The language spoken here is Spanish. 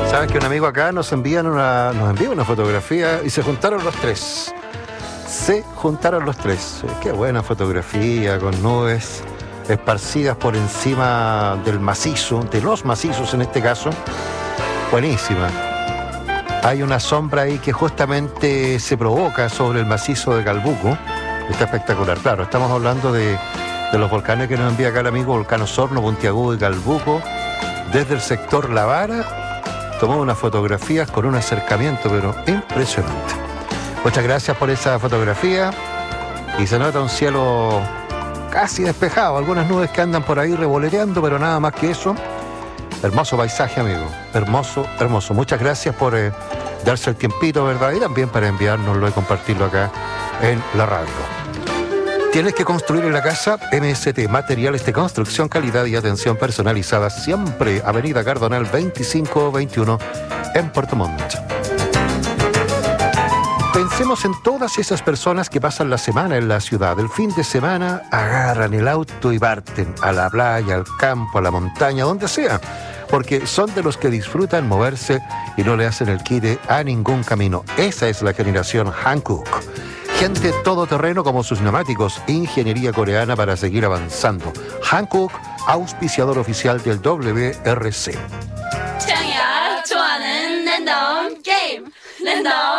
Sabes que un amigo acá nos envía una fotografía y se juntaron los tres. Qué buena fotografía, con nubes esparcidas por encima del macizo, de los macizos en este caso. Buenísima. Hay una sombra ahí que justamente se provoca sobre el macizo de Calbuco. Está espectacular. Claro, estamos hablando de los volcanes que nos envía acá el amigo Volcán Osorno, Puntiagudo y Calbuco. Desde el sector La Vara, tomó unas fotografías con un acercamiento, pero impresionante. Muchas gracias por esa fotografía. Y se nota un cielo casi despejado, algunas nubes que andan por ahí revoloteando, pero nada más que eso. Hermoso paisaje, amigo. Hermoso, hermoso. Muchas gracias por darse el tiempito, ¿verdad? Y también para enviárnoslo y compartirlo acá en la radio. Tienes que construir en la casa MST, materiales de construcción, calidad y atención personalizada, siempre Avenida Cardonal 2521 en Puerto Montt. Pensemos en todas esas personas que pasan la semana en la ciudad. El fin de semana agarran el auto y parten a la playa, al campo, a la montaña, donde sea, porque son de los que disfrutan moverse y no le hacen el quite a ningún camino. Esa es la generación Hankook. Gente todoterreno como sus neumáticos, ingeniería coreana para seguir avanzando. Hankook, auspiciador oficial del WRC.